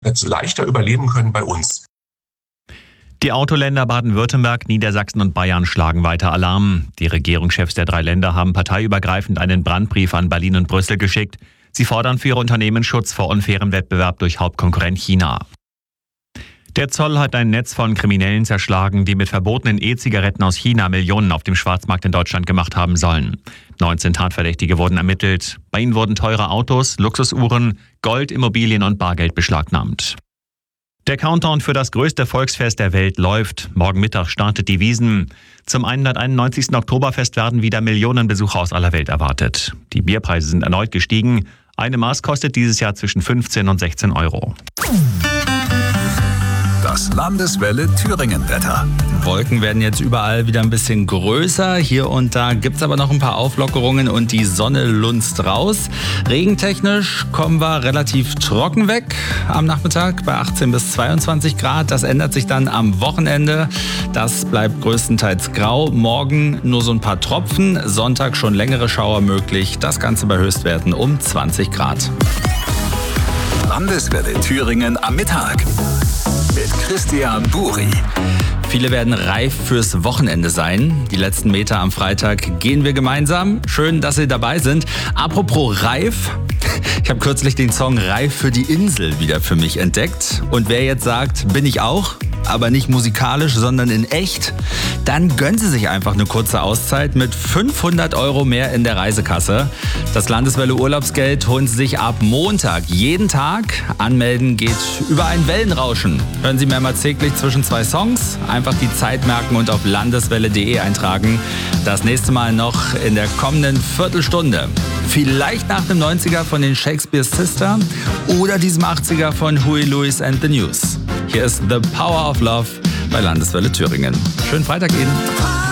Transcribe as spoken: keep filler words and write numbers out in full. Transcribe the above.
jetzt leichter überleben können bei uns. Die Autoländer Baden-Württemberg, Niedersachsen und Bayern schlagen weiter Alarm. Die Regierungschefs der drei Länder haben parteiübergreifend einen Brandbrief an Berlin und Brüssel geschickt. Sie fordern für ihre Unternehmen Schutz vor unfairem Wettbewerb durch Hauptkonkurrent China. Der Zoll hat ein Netz von Kriminellen zerschlagen, die mit verbotenen E-Zigaretten aus China Millionen auf dem Schwarzmarkt in Deutschland gemacht haben sollen. neunzehn Tatverdächtige wurden ermittelt. Bei ihnen wurden teure Autos, Luxusuhren, Gold, Immobilien und Bargeld beschlagnahmt. Der Countdown für das größte Volksfest der Welt läuft. Morgen Mittag startet die Wiesn. Zum hunderteinundneunzigsten Oktoberfest werden wieder Millionen Besucher aus aller Welt erwartet. Die Bierpreise sind erneut gestiegen. Eine Maß kostet dieses Jahr zwischen fünfzehn und sechzehn Euro. Das Landeswelle Thüringen-Wetter. Wolken werden jetzt überall wieder ein bisschen größer. Hier und da gibt es aber noch ein paar Auflockerungen und die Sonne lunzt raus. Regentechnisch kommen wir relativ trocken weg am Nachmittag bei achtzehn bis zweiundzwanzig Grad. Das ändert sich dann am Wochenende. Das bleibt größtenteils grau. Morgen nur so ein paar Tropfen. Sonntag schon längere Schauer möglich. Das Ganze bei Höchstwerten um zwanzig Grad. Landeswelle Thüringen am Mittag. Mit Christian Buri. Viele werden reif fürs Wochenende sein. Die letzten Meter am Freitag gehen wir gemeinsam. Schön, dass Sie dabei sind. Apropos reif. Ich habe kürzlich den Song Reif für die Insel wieder für mich entdeckt. Und wer jetzt sagt, bin ich auch, aber nicht musikalisch, sondern in echt, dann gönnen Sie sich einfach eine kurze Auszeit mit fünfhundert Euro mehr in der Reisekasse. Das Landeswelle Urlaubsgeld holen Sie sich ab Montag jeden Tag. Anmelden geht über ein Wellenrauschen. Hören Sie mehrmals täglich zwischen zwei Songs. Einfach die Zeit merken und auf landeswelle punkt de eintragen. Das nächste Mal noch in der kommenden Viertelstunde. Vielleicht nach dem neunziger von den Shakespeare Sisters oder diesem achtziger von Huey Lewis and the News. Hier ist The Power of Love bei Landeswelle Thüringen. Schönen Freitag Ihnen.